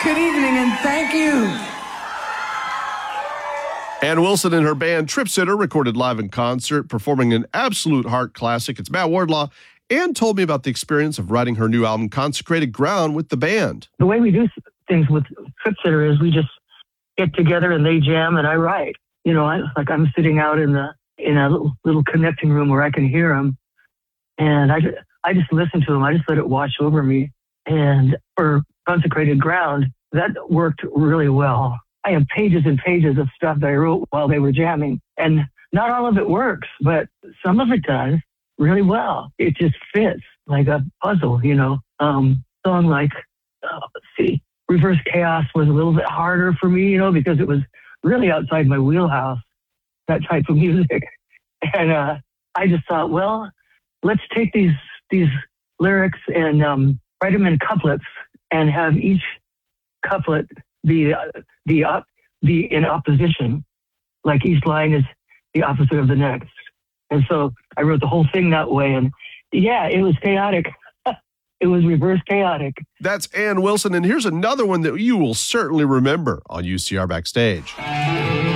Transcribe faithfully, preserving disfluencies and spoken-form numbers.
Good evening, and thank you. Ann Wilson and her band Trip Sitter recorded live in concert, performing an absolute heart classic. It's Matt Wardlaw. Ann told me about the experience of writing her new album, Consecrated Ground, with the band. The way we do things with Trip Sitter is we just get together and they jam and I write. You know, I, like I'm sitting out in the in a little, little connecting room where I can hear them, and I, I just listen to them. I just let it wash over me. And for Consecrated Ground, that worked really well. I have pages and pages of stuff that I wrote while they were jamming, and not all of it works, but some of it does really well. It just fits like a puzzle, you know. Um, song like, uh, let's see, Reverse Chaos was a little bit harder for me, you know, because it was really outside my wheelhouse, that type of music. And uh, I just thought, well, let's take these these lyrics and um, write them in couplets and have each couplet be uh, be up be in opposition, like each line is the opposite of the next. And so I wrote the whole thing that way, and yeah, it was chaotic. It was reverse chaotic. That's Ann Wilson, and here's another one that you will certainly remember on U C R Backstage.